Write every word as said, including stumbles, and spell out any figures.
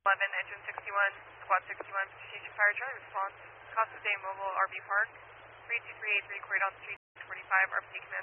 eleven, engine sixty-one, squad sixty-one, Station Fire Charlie response, Casa Day Mobile, R V Park, three two three eight three, Corridon Street, forty-five, R P T Command.